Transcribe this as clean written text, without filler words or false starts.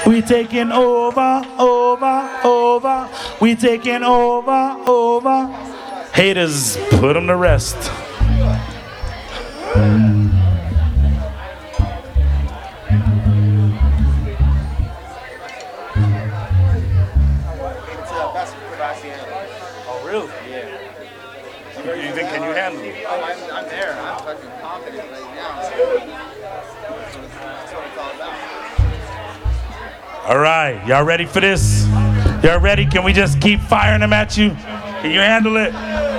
We taking over, over, over. We taking over, over. Haters, put them to rest. Oh, really? Yeah. You think, can you handle it? Oh, I'm there. I'm fucking confident right now. That's what it's all about. All right, y'all ready for this? Y'all ready? Can we just keep firing them at you? Can you handle it?